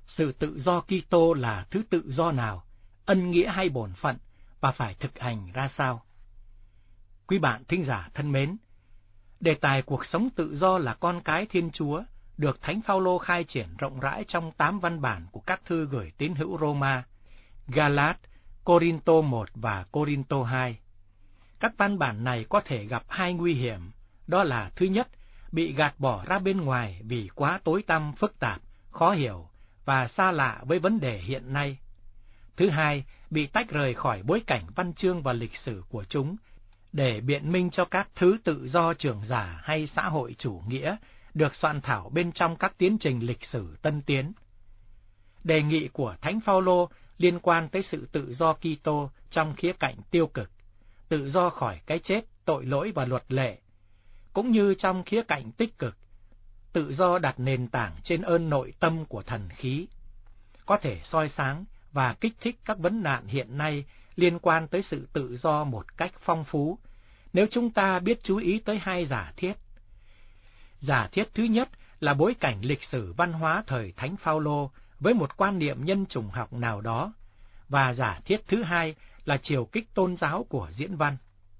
Sự tự do Kitô là thứ tự do nào, ân nghĩa hay bổn phận, và phải thực hành ra sao? Quý bạn thính giả thân mến, đề tài cuộc sống tự do là con cái Thiên Chúa được Thánh Phaolô khai triển rộng rãi trong 8 văn bản của các thư gửi tín hữu Roma, Galat, Corinto 1 và Corinto 2. Các văn bản này có thể gặp hai nguy hiểm, đó là thứ nhất, bị gạt bỏ ra bên ngoài vì quá tối tăm, phức tạp, khó hiểu và xa lạ với vấn đề hiện nay. Thứ hai, bị tách rời khỏi bối cảnh văn chương và lịch sử của chúng để biện minh cho các thứ tự do trưởng giả hay xã hội chủ nghĩa được soạn thảo bên trong các tiến trình lịch sử tân tiến. Đề nghị của Thánh Phaolô liên quan tới sự tự do Kitô trong khía cạnh tiêu cực, tự do khỏi cái chết, tội lỗi và luật lệ, cũng như trong khía cạnh tích cực, tự do đặt nền tảng trên ơn nội tâm của thần khí, có thể soi sáng và kích thích các vấn nạn hiện nay liên quan tới sự tự do một cách phong phú, nếu chúng ta biết chú ý tới hai giả thiết. Giả thiết thứ nhất là bối cảnh lịch sử văn hóa thời Thánh Phaolô với một quan niệm nhân chủng học nào đó, và giả thiết thứ hai là chiều kích tôn giáo của diễn văn.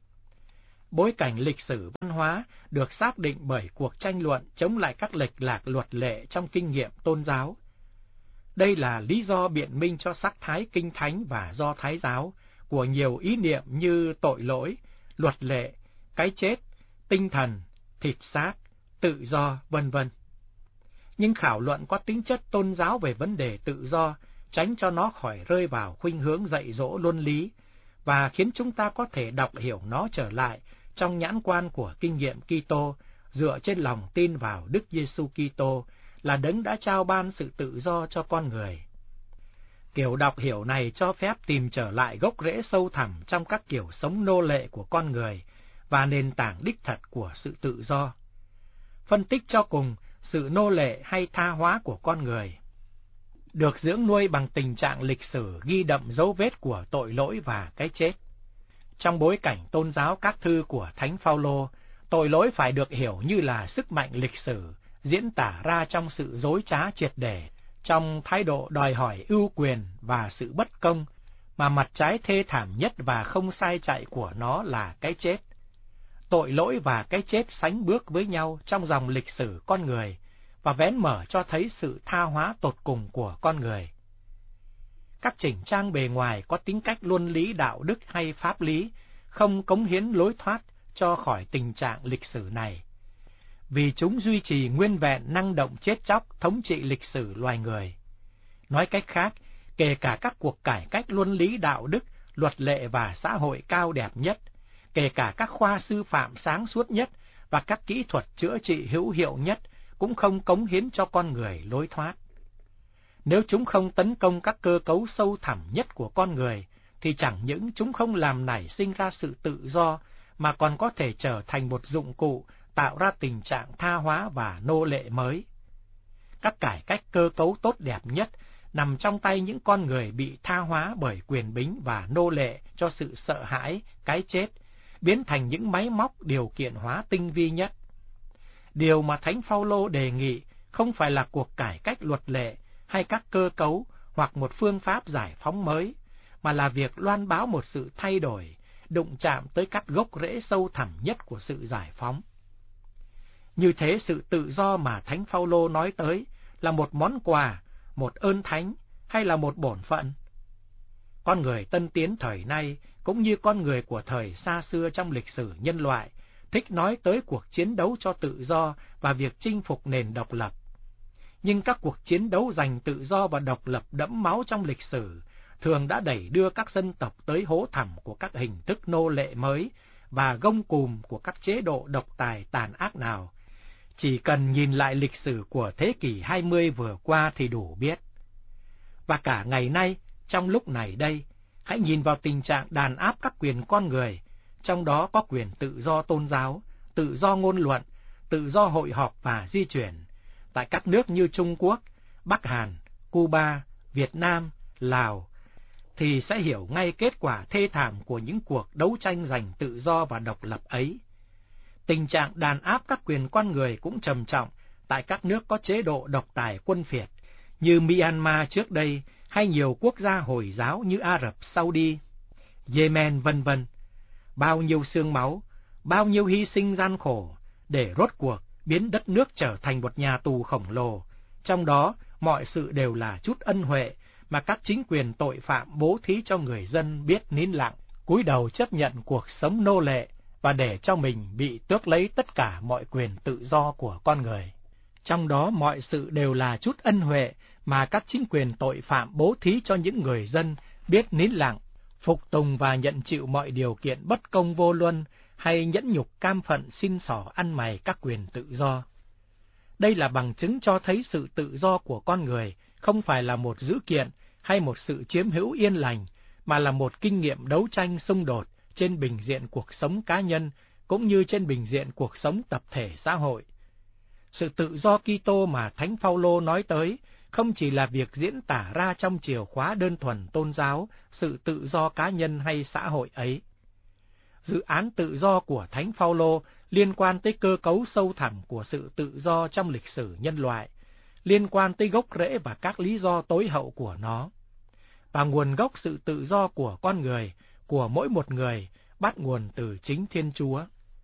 Bối cảnh lịch sử văn hóa được xác định bởi cuộc tranh luận chống lại các lệch lạc luật lệ trong kinh nghiệm tôn giáo. Đây là lý do biện minh cho sắc thái kinh thánh và do Thái giáo của nhiều ý niệm như tội lỗi, luật lệ, cái chết, tinh thần, thịt xác, tự do, vân vân. Nhưng khảo luận có tính chất tôn giáo về vấn đề tự do, tránh cho nó khỏi rơi vào khuynh hướng dạy dỗ luân lý, và khiến chúng ta có thể đọc hiểu nó trở lại trong nhãn quan của kinh nghiệm Kitô, dựa trên lòng tin vào Đức Giêsu Kitô là đấng đã trao ban sự tự do cho con người. Kiểu đọc hiểu này cho phép tìm trở lại gốc rễ sâu thẳm trong các kiểu sống nô lệ của con người và nền tảng đích thật của sự tự do. Phân tích cho cùng sự nô lệ hay tha hóa của con người được dưỡng nuôi bằng tình trạng lịch sử ghi đậm dấu vết của tội lỗi và cái chết. Trong bối cảnh tôn giáo các thư của Thánh Phaolô, tội lỗi phải được hiểu như là sức mạnh lịch sử diễn tả ra trong sự dối trá triệt để, trong thái độ đòi hỏi ưu quyền và sự bất công, mà mặt trái thê thảm nhất và không sai chạy của nó là cái chết. Tội lỗi và cái chết sánh bước với nhau trong dòng lịch sử con người và vén mở cho thấy sự tha hóa tột cùng của con người. Các chỉnh trang bề ngoài có tính cách luân lý đạo đức hay pháp lý không cống hiến lối thoát cho khỏi tình trạng lịch sử này, vì chúng duy trì nguyên vẹn năng động chết chóc thống trị lịch sử loài người. Nói cách khác, kể cả các cuộc cải cách luân lý đạo đức, luật lệ và xã hội cao đẹp nhất, kể cả các khoa sư phạm sáng suốt nhất và các kỹ thuật chữa trị hữu hiệu nhất cũng không cống hiến cho con người lối thoát. Nếu chúng không tấn công các cơ cấu sâu thẳm nhất của con người, thì chẳng những chúng không làm nảy sinh ra sự tự do, mà còn có thể trở thành một dụng cụ tạo ra tình trạng tha hóa và nô lệ mới. Các cải cách cơ cấu tốt đẹp nhất nằm trong tay những con người bị tha hóa bởi quyền bính và nô lệ cho sự sợ hãi, cái chết, biến thành những máy móc điều kiện hóa tinh vi nhất. Điều mà Thánh Phaolô đề nghị không phải là cuộc cải cách luật lệ hay các cơ cấu hoặc một phương pháp giải phóng mới, mà là việc loan báo một sự thay đổi, đụng chạm tới các gốc rễ sâu thẳm nhất của sự giải phóng. Như thế, sự tự do mà Thánh Phaolô nói tới là một món quà, một ơn thánh hay là một bổn phận? Con người tân tiến thời nay, cũng như con người của thời xa xưa trong lịch sử nhân loại, thích nói tới cuộc chiến đấu cho tự do và việc chinh phục nền độc lập. Nhưng các cuộc chiến đấu giành tự do và độc lập đẫm máu trong lịch sử thường đã đẩy đưa các dân tộc tới hố thẳm của các hình thức nô lệ mới và gông cùm của các chế độ độc tài tàn ác nào. Chỉ cần nhìn lại lịch sử của thế kỷ 20 vừa qua thì đủ biết. Và cả ngày nay, trong lúc này đây, hãy nhìn vào tình trạng đàn áp các quyền con người, trong đó có quyền tự do tôn giáo, tự do ngôn luận, tự do hội họp và di chuyển, tại các nước như Trung Quốc, Bắc Hàn, Cuba, Việt Nam, Lào, thì sẽ hiểu ngay kết quả thê thảm của những cuộc đấu tranh giành tự do và độc lập ấy. Tình trạng đàn áp các quyền con người cũng trầm trọng tại các nước có chế độ độc tài quân phiệt, như Myanmar trước đây hay nhiều quốc gia Hồi giáo như Ả Rập Saudi, Yemen vân vân. Bao nhiêu xương máu, bao nhiêu hy sinh gian khổ để rốt cuộc biến đất nước trở thành một nhà tù khổng lồ. Trong đó, mọi sự đều là chút ân huệ mà các chính quyền tội phạm bố thí cho người dân biết nín lặng, cúi đầu chấp nhận cuộc sống nô lệ và để cho mình bị tước lấy tất cả mọi quyền tự do của con người. Trong đó mọi sự đều là chút ân huệ mà các chính quyền tội phạm bố thí cho những người dân biết nín lặng, phục tùng và nhận chịu mọi điều kiện bất công vô luân hay nhẫn nhục cam phận xin xỏ ăn mày các quyền tự do. Đây là bằng chứng cho thấy sự tự do của con người không phải là một dữ kiện hay một sự chiếm hữu yên lành, mà là một kinh nghiệm đấu tranh xung đột trên bình diện cuộc sống cá nhân cũng như trên bình diện cuộc sống tập thể xã hội. Sự tự do Kitô mà Thánh Phaolô nói tới không chỉ là việc diễn tả ra trong chìa khóa đơn thuần tôn giáo, sự tự do cá nhân hay xã hội ấy. Dự án tự do của Thánh Phaolô liên quan tới cơ cấu sâu thẳm của sự tự do trong lịch sử nhân loại, liên quan tới gốc rễ và các lý do tối hậu của nó. Và nguồn gốc sự tự do của con người, của mỗi một người, bắt nguồn từ chính Thiên Chúa.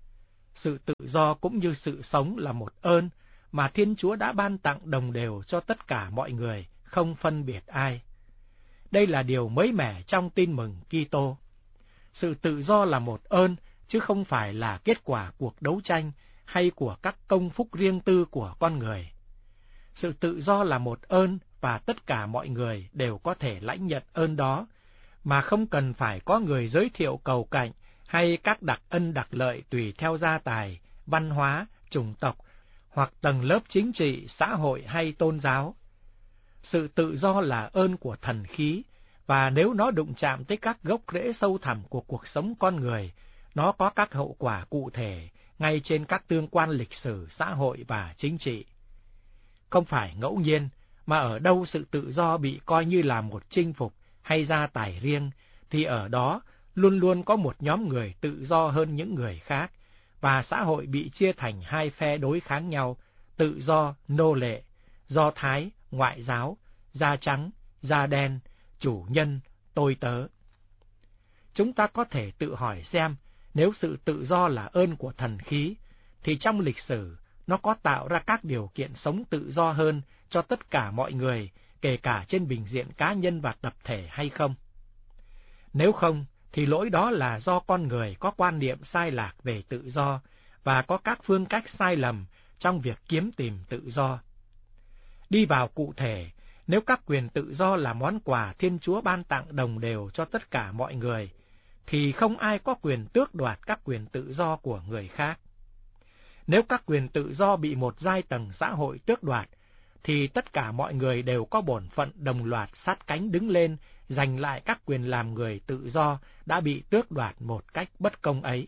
Sự tự do cũng như sự sống là một ơn mà Thiên Chúa đã ban tặng đồng đều cho tất cả mọi người, không phân biệt ai. Đây là điều mới mẻ trong tin mừng Kitô. Sự tự do là một ơn, chứ không phải là kết quả cuộc đấu tranh hay của các công phúc riêng tư của con người. Sự tự do là một ơn và tất cả mọi người đều có thể lãnh nhận ơn đó, mà không cần phải có người giới thiệu cầu cạnh hay các đặc ân đặc lợi tùy theo gia tài, văn hóa, chủng tộc hoặc tầng lớp chính trị, xã hội hay tôn giáo. Sự tự do là ơn của thần khí, và nếu nó đụng chạm tới các gốc rễ sâu thẳm của cuộc sống con người, nó có các hậu quả cụ thể ngay trên các tương quan lịch sử, xã hội và chính trị. Không phải ngẫu nhiên mà ở đâu sự tự do bị coi như là một chinh phục hay gia tài riêng, thì ở đó luôn luôn có một nhóm người tự do hơn những người khác, và xã hội bị chia thành hai phe đối kháng nhau: tự do, nô lệ, Do Thái, ngoại giáo, da trắng, da đen, chủ nhân, tôi tớ. Chúng ta có thể tự hỏi xem, nếu sự tự do là ơn của thần khí, thì trong lịch sử nó có tạo ra các điều kiện sống tự do hơn cho tất cả mọi người, kể cả trên bình diện cá nhân và tập thể hay không? Nếu không, thì lỗi đó là do con người có quan niệm sai lạc về tự do và có các phương cách sai lầm trong việc kiếm tìm tự do. Đi vào cụ thể, nếu các quyền tự do là món quà Thiên Chúa ban tặng đồng đều cho tất cả mọi người, thì không ai có quyền tước đoạt các quyền tự do của người khác. Nếu các quyền tự do bị một giai tầng xã hội tước đoạt, thì tất cả mọi người đều có bổn phận đồng loạt sát cánh đứng lên, giành lại các quyền làm người tự do đã bị tước đoạt một cách bất công ấy.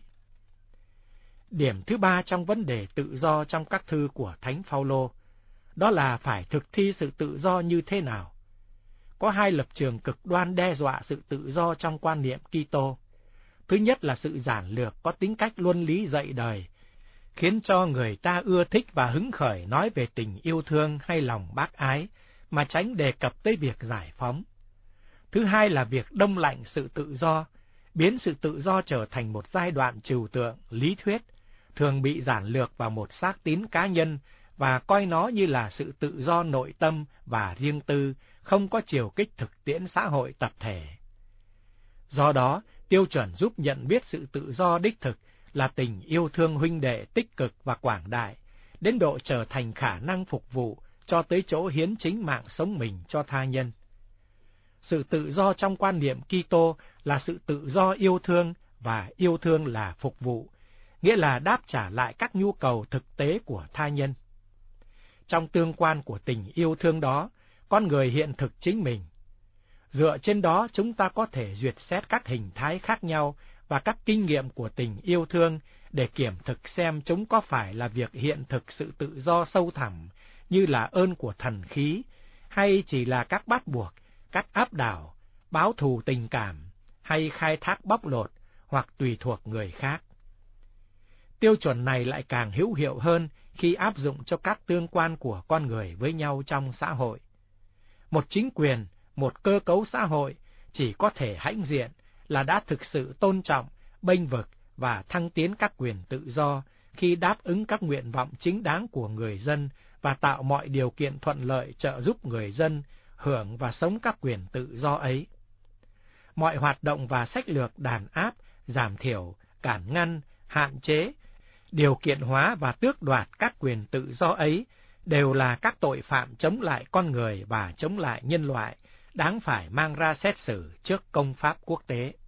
Điểm thứ ba trong vấn đề tự do trong các thư của Thánh Phaolô, đó là phải thực thi sự tự do như thế nào. Có hai lập trường cực đoan đe dọa sự tự do trong quan niệm Kitô. Thứ nhất là sự giản lược có tính cách luân lý dạy đời, khiến cho người ta ưa thích và hứng khởi nói về tình yêu thương hay lòng bác ái, mà tránh đề cập tới việc giải phóng. Thứ hai là việc đông lạnh sự tự do, biến sự tự do trở thành một giai đoạn trừu tượng, lý thuyết, thường bị giản lược vào một xác tín cá nhân và coi nó như là sự tự do nội tâm và riêng tư, không có chiều kích thực tiễn xã hội tập thể. Do đó, tiêu chuẩn giúp nhận biết sự tự do đích thực là tình yêu thương huynh đệ tích cực và quảng đại, đến độ trở thành khả năng phục vụ cho tới chỗ hiến chính mạng sống mình cho tha nhân. Sự tự do trong quan niệm Kitô là sự tự do yêu thương, và yêu thương là phục vụ, nghĩa là đáp trả lại các nhu cầu thực tế của tha nhân. Trong tương quan của tình yêu thương đó, con người hiện thực chính mình. Dựa trên đó, chúng ta có thể duyệt xét các hình thái khác nhau và các kinh nghiệm của tình yêu thương để kiểm thực xem chúng có phải là việc hiện thực sự tự do sâu thẳm như là ơn của thần khí, hay chỉ là các bắt buộc, các áp đảo, báo thù tình cảm, hay khai thác bóc lột hoặc tùy thuộc người khác. Tiêu chuẩn này lại càng hữu hiệu hơn khi áp dụng cho các tương quan của con người với nhau trong xã hội. Một chính quyền, một cơ cấu xã hội chỉ có thể hãnh diện là đã thực sự tôn trọng, bênh vực và thăng tiến các quyền tự do khi đáp ứng các nguyện vọng chính đáng của người dân và tạo mọi điều kiện thuận lợi trợ giúp người dân hưởng và sống các quyền tự do ấy. Mọi hoạt động và sách lược đàn áp, giảm thiểu, cản ngăn, hạn chế, điều kiện hóa và tước đoạt các quyền tự do ấy đều là các tội phạm chống lại con người và chống lại nhân loại, đáng phải mang ra xét xử trước công pháp quốc tế.